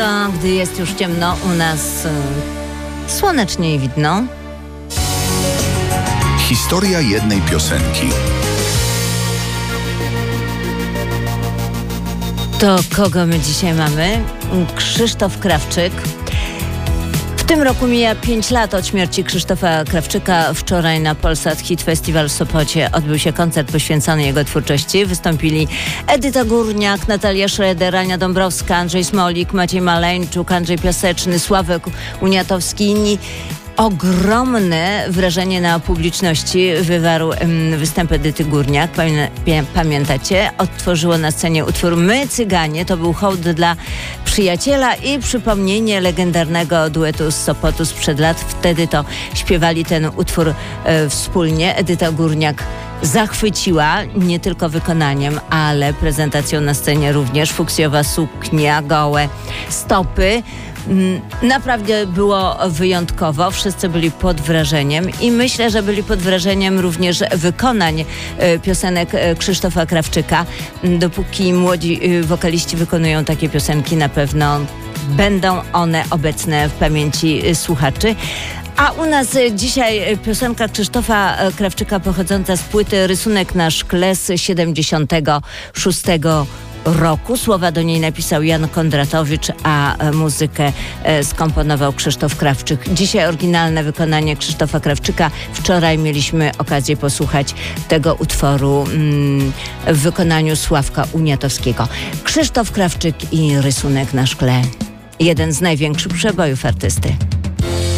gdy jest już ciemno, u nas słonecznie i widno. Historia jednej piosenki. To kogo my dzisiaj mamy? Krzysztof Krawczyk. W tym roku mija 5 lat od śmierci Krzysztofa Krawczyka. Wczoraj na Polsat Hit Festival w Sopocie odbył się koncert poświęcony jego twórczości. Wystąpili Edyta Górniak, Natalia Schroeder, Ania Dąbrowska, Andrzej Smolik, Maciej Maleńczuk, Andrzej Piaseczny, Sławek Uniatowski i inni. Ogromne wrażenie na publiczności wywarł występ Edyty Górniak. Pamiętacie? Odtworzyło na scenie utwór My Cyganie. To był hołd dla przyjaciela i przypomnienie legendarnego duetu z Sopotu sprzed lat. Wtedy to śpiewali ten utwór wspólnie. Edyta Górniak zachwyciła nie tylko wykonaniem, ale prezentacją na scenie również. Fuksjowa suknia, gołe stopy. Naprawdę było wyjątkowo. Wszyscy byli pod wrażeniem i myślę, że byli pod wrażeniem również wykonań piosenek Krzysztofa Krawczyka. Dopóki młodzi wokaliści wykonują takie piosenki, na pewno będą one obecne w pamięci słuchaczy. A u nas dzisiaj piosenka Krzysztofa Krawczyka pochodząca z płyty Rysunek na szkle z 76 roku. Słowa do niej napisał Jan Kondratowicz, a muzykę skomponował Krzysztof Krawczyk. Dzisiaj oryginalne wykonanie Krzysztofa Krawczyka. Wczoraj mieliśmy okazję posłuchać tego utworu w wykonaniu Sławka Uniatowskiego. Krzysztof Krawczyk i Rysunek na szkle. Jeden z największych przebojów artysty.